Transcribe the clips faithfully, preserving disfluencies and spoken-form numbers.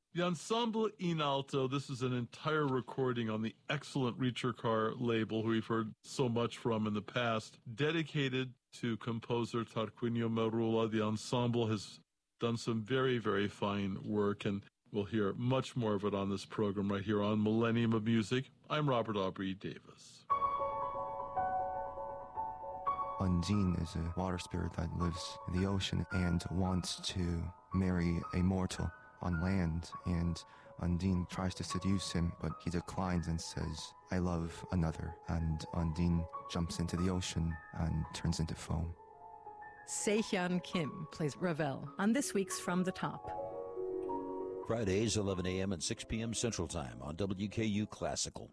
The Ensemble in Alto, this is an entire recording on the excellent Ricercar label, who we've heard so much from in the past, dedicated to composer Tarquinio Merulla. The ensemble has done some very, very fine work, and we'll hear much more of it on this program right here on Millennium of Music. I'm Robert Aubrey Davis. Undine is a water spirit that lives in the ocean and wants to marry a mortal on land, and Undine tries to seduce him, but he declines and says, "I love another," and Undine jumps into the ocean and turns into foam. Se-Hyun Kim plays Ravel on this week's From the Top. Fridays, eleven a.m. and six p.m. Central Time on W K U Classical.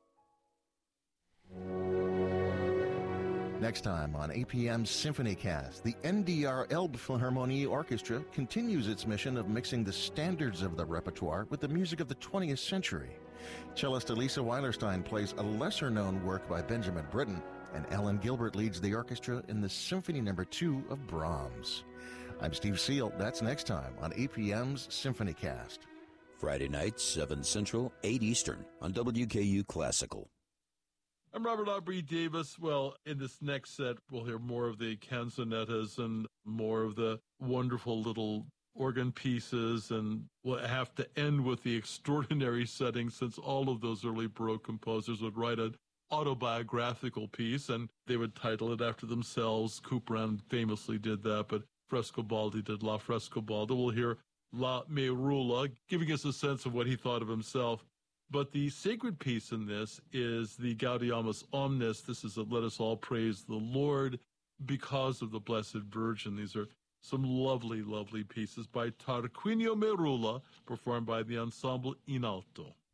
Next time on A P M's SymphonyCast, the N D R Elbphilharmonie Orchestra continues its mission of mixing the standards of the repertoire with the music of the twentieth century. Cellist Elisa Weilerstein plays a lesser-known work by Benjamin Britten, and Ellen Gilbert leads the orchestra in the Symphony Number Two of Brahms. I'm Steve Seal. That's next time on A P M's SymphonyCast. Friday nights, seven Central, eight Eastern on W K U Classical. I'm Robert Aubrey Davis. Well, in this next set, we'll hear more of the canzonettas and more of the wonderful little organ pieces, and we'll have to end with the extraordinary setting, since all of those early Baroque composers would write an autobiographical piece, and they would title it after themselves. Couperin famously did that, but Frescobaldi did La Frescobaldi. We'll hear La Merulla, giving us a sense of what he thought of himself. But the sacred piece in this is the Gaudeamus Omnes. This is a Let Us All Praise the Lord because of the Blessed Virgin. These are some lovely, lovely pieces by Tarquinio Merulla, performed by the Ensemble in Alto.